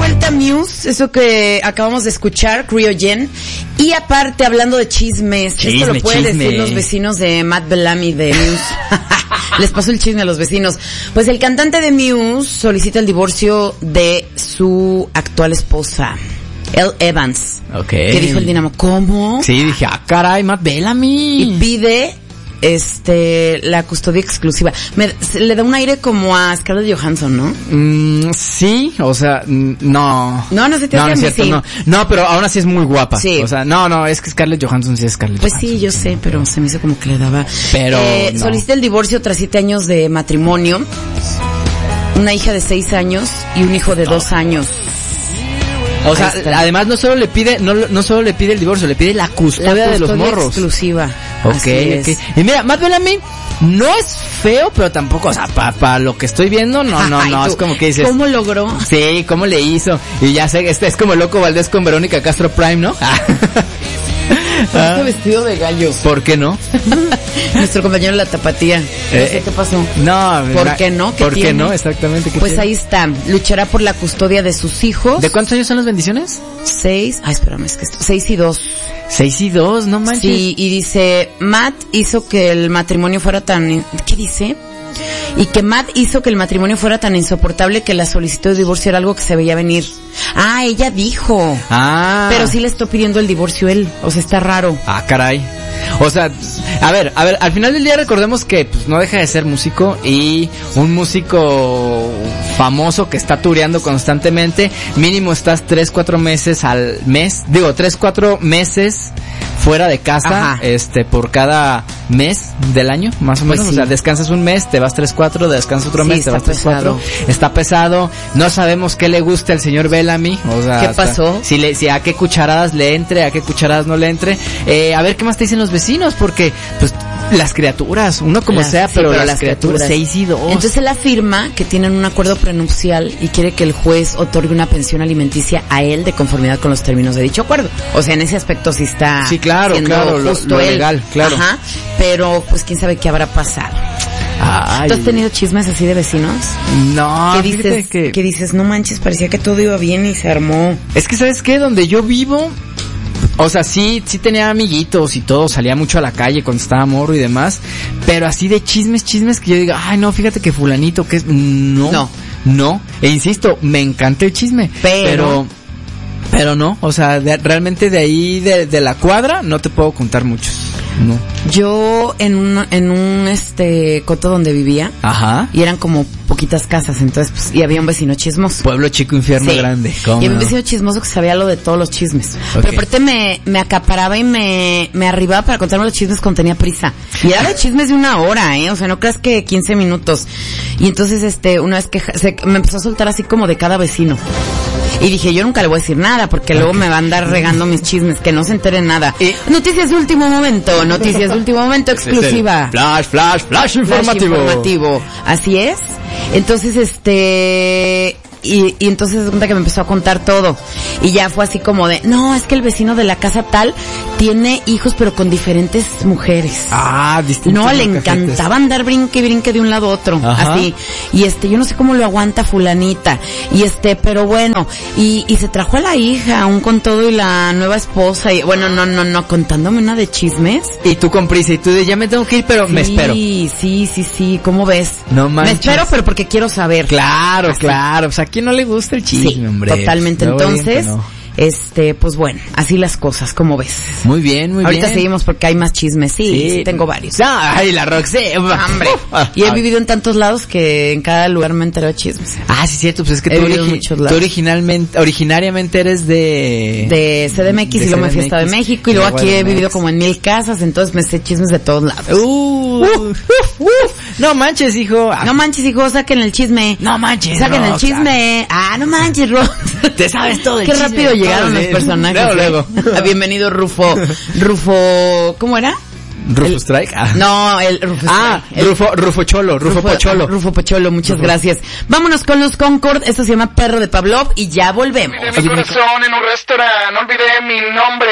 vuelta Muse, eso que acabamos de escuchar, Cryogen. Y aparte, hablando de chismes, esto lo pueden decir los vecinos de Matt Bellamy de Muse. Les pasó el chisme a los vecinos. Pues el cantante de Muse solicita el divorcio de su actual esposa, Elle Evans. Okay. Que dijo el Dinamo, ¿cómo? Sí, dije, caray, Matt Bellamy. Y pide la custodia exclusiva. Le da un aire como a Scarlett Johansson, ¿no? Sí, o sea, no. No se te hace no es cierto, sí. no, pero aún así es muy guapa. Sí. O sea, no, es que Scarlett Johansson sí es Scarlett Pues Johansson. sí, yo sé, pero se me hizo como que le daba. Pero no. Solicita el divorcio tras 7 años de matrimonio, una hija de 6 años y un hijo de 2 años. O sea, además no solo le pide el divorcio, le pide la custodia de los morros. Exclusiva. Okay. Y mira, Matt Bellamy no es feo, pero tampoco, o sea, para lo que estoy viendo, no, es como que dices. ¿Cómo logró? Sí, ¿cómo le hizo? Y ya sé, es como el Loco Valdés con Verónica Castro Prime, ¿no? Este vestido de gallo. ¿Por qué no? Nuestro compañero La Tapatía. No sé qué pasó. No, ¿por qué no? ¿Por qué no? Exactamente. Pues tiene? Ahí está. Luchará por la custodia de sus hijos. ¿De cuántos años son las bendiciones? 6. Ay, espérame, es que 6 y 2. 6 y 2, no manches. Sí, y dice, Matt hizo que el matrimonio fuera tan... ¿Qué dice? Y que Matt hizo que el matrimonio fuera tan insoportable que la solicitud de divorcio era algo que se veía venir. Ah, ella dijo. Ah. Pero sí le está pidiendo el divorcio él. O sea, está raro. Ah, caray. O sea, a ver, al final del día recordemos que pues no deja de ser músico y un músico famoso que está tureando constantemente. Mínimo estás 3-4 meses al mes. Digo, 3-4 meses fuera de casa. Ajá. Por cada mes del año, más o menos. Pues sí. O sea, descansas un mes, te vas 3-4, descansas otro mes, te vas 3-4. Está pesado. No sabemos qué le gusta al señor Bellamy. O sea, ¿qué pasó? Si a qué cucharadas le entre, a qué cucharadas no le entre. A ver qué más te dicen los vecinos, porque pues las criaturas, uno como sea, pero las criaturas 6 y 2. Entonces él afirma que tienen un acuerdo prenupcial y quiere que el juez otorgue una pensión alimenticia a él de conformidad con los términos de dicho acuerdo. O sea, en ese aspecto sí está. Sí, claro, lo legal, claro. Ajá, pero pues quién sabe qué habrá pasado. Ay. ¿Tú has tenido chismes así de vecinos? No. ¿Qué dices? No manches, parecía que todo iba bien y se armó. Es que, ¿sabes qué? Donde yo vivo, o sea, sí tenía amiguitos y todo, salía mucho a la calle cuando estaba morro y demás, pero así de chismes que yo diga, ay no, fíjate que fulanito, que es... No. E insisto, me encanta el chisme, pero no, o sea, realmente de ahí, de la cuadra, no te puedo contar muchos. No. Yo en un coto donde vivía. Ajá. Y eran como poquitas casas, entonces pues, y había un vecino chismoso. Pueblo chico, infierno grande. ¿Cómo y había un vecino chismoso que sabía lo de todos los chismes. Okay. Pero aparte me acaparaba y me arribaba para contarme los chismes cuando tenía prisa. Y era de chismes de 1 hora, o sea, no creas que 15 minutos. Y entonces una vez que me empezó a soltar así como de cada vecino. Y dije, yo nunca le voy a decir nada, porque luego me va a andar regando mis chismes, que no se entere nada. Noticias de último momento exclusiva. Flash informativo. Así es. Entonces, y entonces se cuenta que me empezó a contar todo. Y ya fue así como de, no, es que el vecino de la casa tal tiene hijos pero con diferentes mujeres. Distintos. No, le encantaba andar brinque de un lado a otro. Ajá. Así. Y yo no sé cómo lo aguanta fulanita. Y pero bueno, y se trajo a la hija aún con todo y la nueva esposa. Y bueno, no, contándome una de chismes. Y tú con prisa, y tú de ya me tengo que ir, pero me espero. Sí, ¿cómo ves? No manches. Me espero, pero porque quiero saber. Claro. O sea, ¿a quién no le gusta el chisme, hombre? Totalmente. Entonces, pues bueno, así las cosas, ¿cómo ves? Muy bien. Ahorita seguimos porque hay más chismes. Sí, tengo varios. Ay, la Roxy. Hombre. Y he vivido en tantos lados que en cada lugar me entero de chismes. Sí, cierto, pues es que tú originariamente eres de CDMX y luego me fui a Estado de México y luego aquí he vivido como en 1000 casas, entonces me sé chismes de todos lados. No manches, hijo. Saquen el chisme. No manches, saquen el chisme. No manches, Ro. Te sabes todo el Qué chisme. Qué rápido llegaron los personajes. Luego. Bienvenido Rufo, ¿cómo era? ¿Rufo Strike? No, el Rufo Strike. Rufo Cholo, Rufo Pocholo. Rufo Pocholo, muchas gracias. Vámonos con los Concord, esto se llama Perro de Pavlov y ya volvemos. Olvidé mi corazón en un restaurante, olvidé mi nombre.